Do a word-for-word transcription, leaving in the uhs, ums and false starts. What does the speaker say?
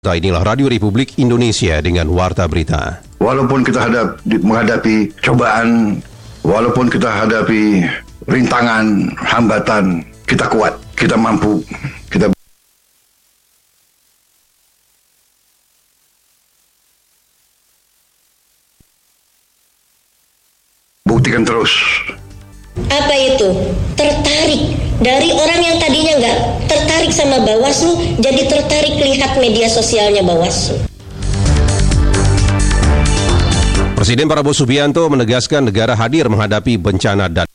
Inilah Radio Republik Indonesia dengan Warta Berita. Walaupun kita hadap, menghadapi cobaan, walaupun kita hadapi rintangan, hambatan, kita kuat, kita mampu, kita buktikan terus. Apa itu? Tertarik. Dari orang yang tadinya nggak tertarik sama Bawaslu, jadi tertarik lihat media sosialnya Bawaslu. Presiden Prabowo Subianto menegaskan negara hadir menghadapi bencana dan